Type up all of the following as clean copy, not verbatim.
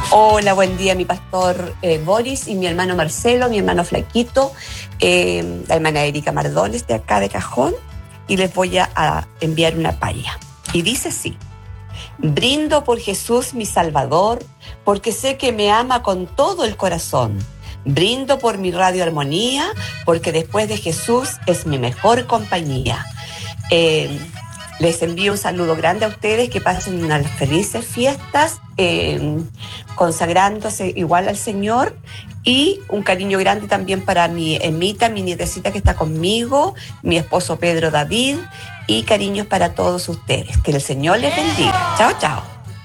Hola, buen día, mi pastor Boris y mi hermano Marcelo, mi hermano Flaquito, la hermana Erika Mardones de acá de Cajón, y les voy a enviar una palla. Y dice así: brindo por Jesús mi Salvador, porque sé que me ama con todo el corazón. Brindo por mi Radio Armonía, porque después de Jesús es mi mejor compañía. Les envío un saludo grande a ustedes, que pasen unas felices fiestas, consagrándose igual al Señor, y un cariño grande también para mi Emita, mi nietecita que está conmigo, mi esposo Pedro David, y cariños para todos ustedes. Que el Señor les bendiga. Chao, chao.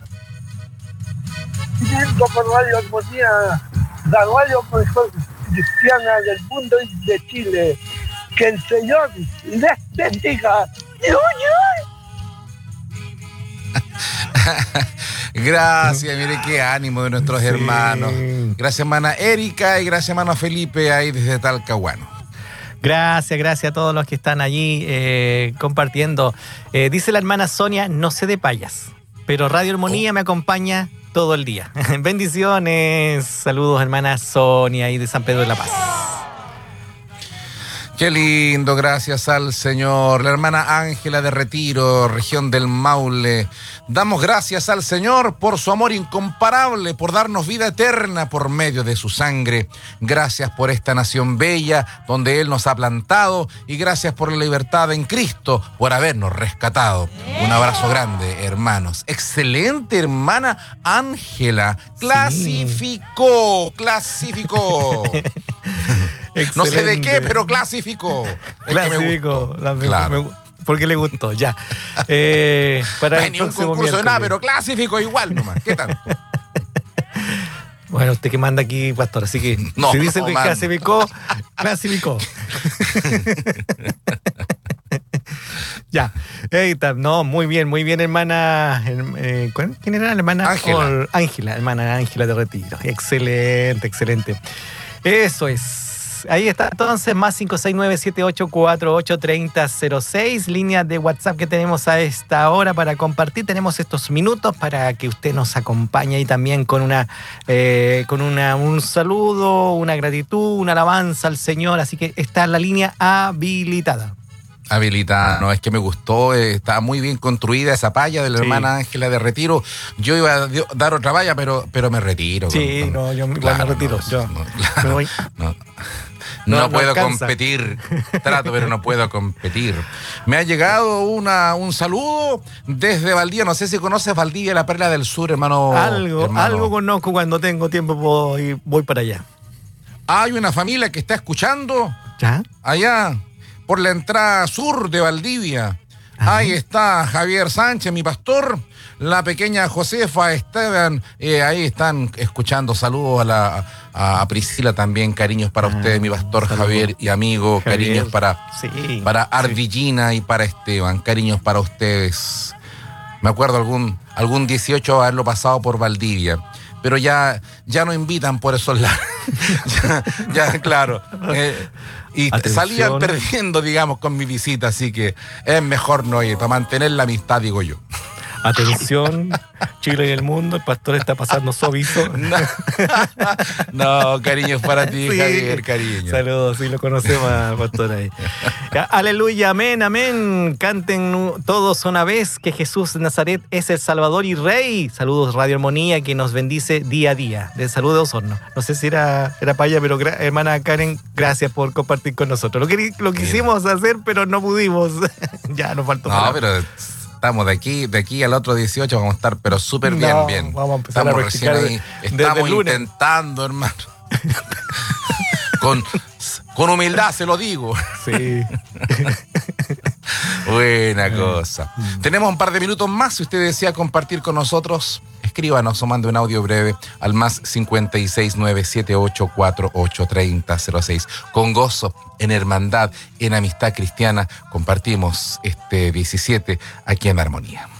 Brindo por Radio Armonía, la radio mejor cristiana del mundo y de Chile. Que el Señor les bendiga. Gracias, mire qué ánimo de nuestros hermanos. Gracias, hermana Erika, y gracias, hermano Felipe, ahí desde Talcahuano. Gracias a todos los que están allí compartiendo. Dice la hermana Sonia, no sé de payas, pero Radio Armonía me acompaña todo el día. Bendiciones. Saludos, hermana Sonia, ahí de San Pedro de la Paz. Qué lindo, gracias al Señor. La hermana Ángela de Retiro, región del Maule. Damos gracias al Señor por su amor incomparable, por darnos vida eterna por medio de su sangre. Gracias por esta nación bella donde Él nos ha plantado, y gracias por la libertad en Cristo, por habernos rescatado. Un abrazo grande, hermanos. Excelente, hermana Ángela. Clasificó. No sé de qué, pero clasificó. Clasificó. Claro. Porque le gustó, ya. Para no hay ni un concurso de nada, pero clasificó igual nomás. ¿Qué tal? Bueno, usted que manda aquí, pastor, así que no, si dice no que mando. clasificó. Ya. No, muy bien, hermana. ¿Quién era la hermana? Ángela. Hermana Ángela de Retiro. Excelente. Eso es. Ahí está, entonces, más 569-7848-3006, línea de WhatsApp que tenemos a esta hora para compartir. Tenemos estos minutos para que usted nos acompañe, y también con un saludo, una gratitud, una alabanza al Señor. Así que está la línea habilitada. No, es que me gustó, estaba muy bien construida esa palla de la hermana Ángela de Retiro. Yo iba a dar otra palla, pero me retiro. Sí, yo me retiro. Me voy. No puedo competir. Trato, pero no puedo competir. Me ha llegado un saludo desde Valdivia. No sé si conoces Valdivia, la perla del sur, hermano. Algo conozco. Cuando tengo tiempo voy para allá. Hay una familia que está escuchando. ¿Ya? Allá, por la entrada sur de Valdivia. Ajá. Ahí está Javier Sánchez, mi pastor. La pequeña Josefa Esteban, ahí están escuchando. Saludos a Priscila también, cariños para ustedes, mi pastor Javier y amigo, cariños para Ardillina y para Esteban, cariños para ustedes. Me acuerdo algún 18 haberlo pasado por Valdivia, pero ya no invitan por esos lados. ya, claro. Y atención. Salían perdiendo, digamos, con mi visita, así que es mejor no ir, para mantener la amistad, digo yo. Atención, Chile y el mundo, el pastor está pasando su aviso. No, cariños para ti, sí. Javier, cariño. Saludos, sí lo conocemos al pastor ahí. Aleluya, amén. Canten todos una vez que Jesús de Nazaret es el Salvador y Rey. Saludos, Radio Armonía, que nos bendice día a día. De Salud de Osorno. No sé si era para allá, pero hermana Karen, gracias por compartir con nosotros. Lo quisimos hacer, pero no pudimos. Ya nos faltó. No, pero estamos de aquí al otro 18, vamos a estar, pero súper bien. Vamos a empezar estamos a practicar recién ahí. Estamos intentando, hermano. Con humildad se lo digo. Sí. Buena cosa. Tenemos un par de minutos más. Si usted desea compartir con nosotros, escríbanos o mande un audio breve al más 569-7848-3006. Con gozo, en hermandad, en amistad cristiana, compartimos este 17 aquí en Armonía.